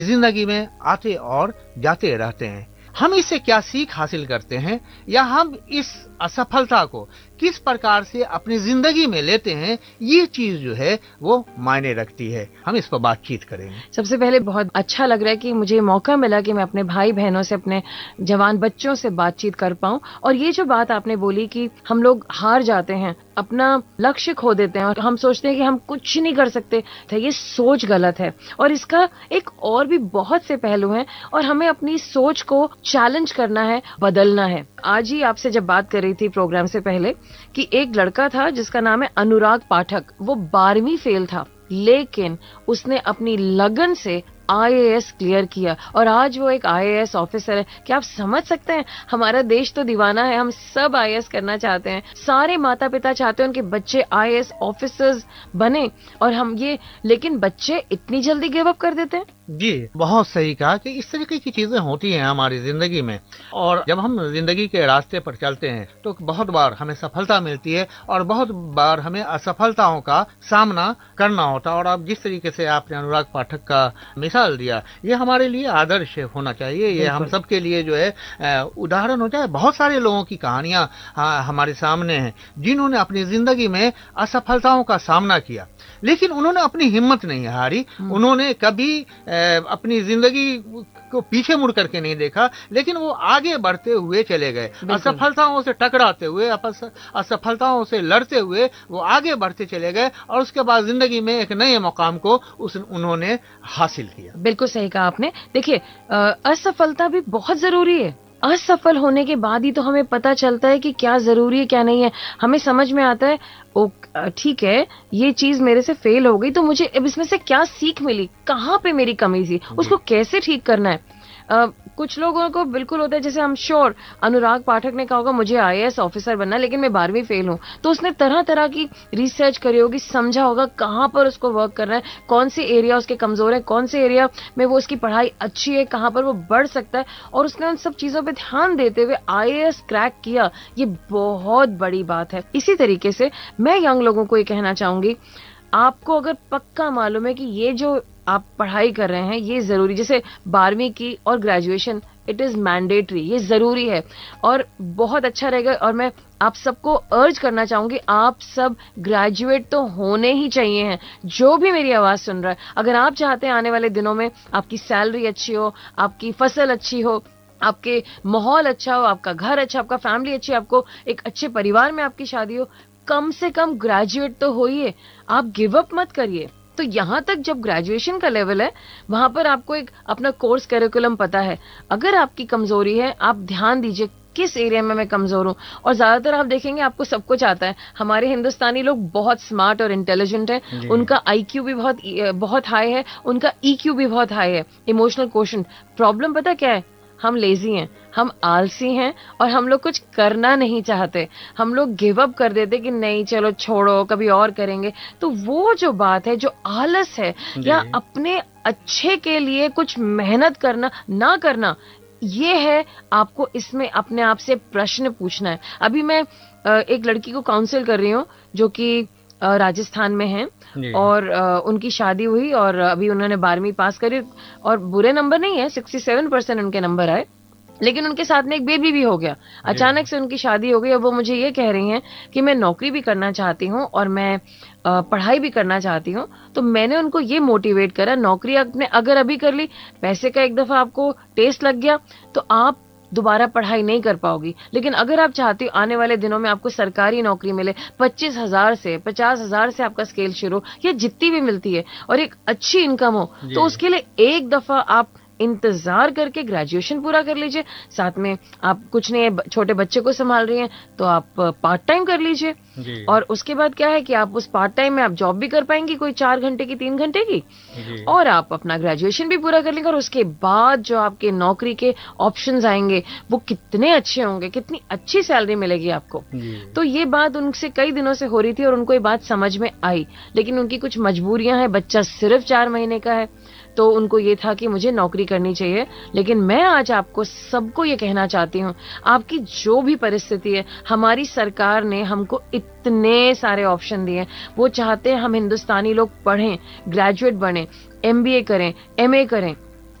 जिंदगी में आते और जाते रहते हैं। हम इससे क्या सीख हासिल करते हैं या हम इस असफलता को किस प्रकार से अपनी जिंदगी में लेते हैं, ये चीज जो है वो मायने रखती है। हम इस पर बातचीत करेंगे। सबसे पहले बहुत अच्छा लग रहा है कि मुझे मौका मिला कि मैं अपने भाई बहनों से, अपने जवान बच्चों से बातचीत कर पाऊं। और ये जो बात आपने बोली कि हम लोग हार जाते हैं, अपना लक्ष्य खो देते हैं और हम सोचते हैं कि हम कुछ नहीं कर सकते, तो ये सोच गलत है। और इसका एक और भी बहुत से पहलू हैं और हमें अपनी सोच को चैलेंज करना है, बदलना है। आज ही आपसे जब बात कर रही थी प्रोग्राम से पहले कि एक लड़का था जिसका नाम है अनुराग पाठक। वो 12वीं फेल था, लेकिन उसने अपनी लगन से आईएएस क्लियर किया और आज वो एक आईएएस ऑफिसर है। क्या आप समझ सकते हैं? हमारा देश तो दीवाना है, हम सब आईएएस करना चाहते हैं, सारे माता पिता चाहते हैं उनके बच्चे आईएएस ऑफिसर्स बने, और हम ये, लेकिन बच्चे इतनी जल्दी गिव अप कर देते हैं। जी, बहुत सही कहा कि इस तरीके की चीजें होती हैं हमारी जिंदगी में, और जब हम जिंदगी के रास्ते पर चलते हैं तो बहुत बार हमें सफलता मिलती है और बहुत बार हमें असफलताओं का सामना करना होता है। और अब जिस तरीके से आपने अनुराग पाठक का मिसाल दिया, ये हमारे लिए आदर्श होना चाहिए, ये हम सब के लिए जो है उदाहरण हो जाए। बहुत सारे लोगों की कहानियां हमारे सामने हैं जिन्होंने अपनी जिंदगी में असफलताओं का सामना किया, लेकिन उन्होंने अपनी हिम्मत नहीं हारी। उन्होंने कभी अपनी जिंदगी को पीछे मुड़ करके नहीं देखा, लेकिन वो आगे बढ़ते हुए चले गए, असफलताओं से टकराते हुए, असफलताओं से लड़ते हुए वो आगे बढ़ते चले गए और उसके बाद जिंदगी में एक नए मुकाम को उन्होंने हासिल किया। बिल्कुल सही कहा आपने। देखिए, असफलता भी बहुत जरूरी है। असफल होने के बाद ही तो हमें पता चलता है कि क्या जरूरी है, क्या नहीं है। हमें समझ में आता है, ओ ठीक है, ये चीज मेरे से फेल हो गई, तो मुझे अब इसमें से क्या सीख मिली, कहाँ पे मेरी कमी थी, उसको कैसे ठीक करना है। कुछ लोगों को बिल्कुल होता है, जैसे हम श्योर अनुराग पाठक ने कहा होगा मुझे आईएएस ऑफिसर बनना है, लेकिन मैं 12वीं फेल हूं, तो उसने तरह तरह की रिसर्च करी होगी, समझा होगा कहाँ पर उसको वर्क करना है, कौन से एरिया उसके कमजोर है, कौन से एरिया में वो उसकी पढ़ाई अच्छी है, कहाँ पर वो बढ़ सकता है, और उसने उन सब चीजों पे ध्यान देते हुए आईएएस क्रैक किया। ये बहुत बड़ी बात है। इसी तरीके से मैं यंग लोगों को ये कहना चाहूंगी, आपको अगर पक्का मालूम है कि ये जो आप पढ़ाई कर रहे हैं ये जरूरी, जैसे 12वीं की और ग्रेजुएशन, इट इज मैंडेटरी, ये जरूरी है और बहुत अच्छा रहेगा। और मैं आप सबको अर्ज करना चाहूंगी, आप सब ग्रेजुएट तो होने ही चाहिए हैं, जो भी मेरी आवाज सुन रहा है। अगर आप चाहते हैं आने वाले दिनों में आपकी सैलरी अच्छी हो, आपकी फसल अच्छी हो, आपके माहौल अच्छा हो, आपका घर अच्छा, आपका फैमिली अच्छी, आपको एक अच्छे परिवार में आपकी शादी हो, कम से कम ग्रेजुएट तो होइए। आप गिव अप मत करिए। तो यहाँ तक जब ग्रेजुएशन का लेवल है, वहां पर आपको एक अपना कोर्स करिकुलम पता है। अगर आपकी कमजोरी है, आप ध्यान दीजिए किस एरिया में मैं कमजोर हूँ। और ज्यादातर आप देखेंगे आपको सब कुछ आता है। हमारे हिंदुस्तानी लोग बहुत स्मार्ट और इंटेलिजेंट हैं, उनका आईक्यू भी बहुत हाई है, उनका ईक्यू भी बहुत हाई है, इमोशनल कोशेंट। प्रॉब्लम पता क्या है? हम लेजी हैं, हम आलसी हैं और हम लोग कुछ करना नहीं चाहते। हम लोग गिव अप कर देते कि नहीं चलो छोड़ो, कभी और करेंगे। तो वो जो बात है, जो आलस है या अपने अच्छे के लिए कुछ मेहनत करना ना करना, ये है आपको इसमें अपने आप से प्रश्न पूछना है। अभी मैं एक लड़की को काउंसिल कर रही हूँ जो कि राजस्थान में है और उनकी शादी हुई और अभी उन्होंने 12वीं पास करी और बुरे नंबर नहीं है, 67% उनके नंबर आए, लेकिन उनके साथ में एक बेबी भी हो गया। अचानक से उनकी शादी हो गई और वो मुझे ये कह रही हैं कि मैं नौकरी भी करना चाहती हूँ और मैं पढ़ाई भी करना चाहती हूँ। तो मैंने उनको ये मोटिवेट करा, नौकरी आपने अगर अभी कर ली, पैसे का एक दफा आपको टेस्ट लग गया तो आप दोबारा पढ़ाई नहीं कर पाओगी। लेकिन अगर आप चाहती हो आने वाले दिनों में आपको सरकारी नौकरी मिले, 25,000 से 50,000 से आपका स्केल शुरू, या जितनी भी मिलती है, और एक अच्छी इनकम हो, तो उसके लिए एक दफा आप इंतजार करके ग्रेजुएशन पूरा कर लीजिए। साथ में आप कुछ नहीं, छोटे बच्चे को संभाल रही हैं तो आप पार्ट टाइम कर लीजिए। और उसके बाद क्या है कि आप उस पार्ट टाइम में आप जॉब भी कर पाएंगी, कोई 4 घंटे की 3 घंटे की, और आप अपना ग्रेजुएशन भी पूरा कर लेंगे। और उसके बाद जो आपके नौकरी के ऑप्शंस आएंगे वो कितने अच्छे होंगे, कितनी अच्छी सैलरी मिलेगी आपको। तो ये बात उनसे कई दिनों से हो रही थी और उनको ये बात समझ में आई, लेकिन उनकी कुछ मजबूरियां हैं। बच्चा सिर्फ 4 महीने का है, तो उनको ये था कि मुझे नौकरी करनी चाहिए। लेकिन मैं आज आपको सबको ये कहना चाहती हूँ, आपकी जो भी परिस्थिति है, हमारी सरकार ने हमको इतने सारे ऑप्शन दिए हैं। वो चाहते हैं हम हिंदुस्तानी लोग पढ़ें, ग्रेजुएट बने, एमबीए करें, एमए करें,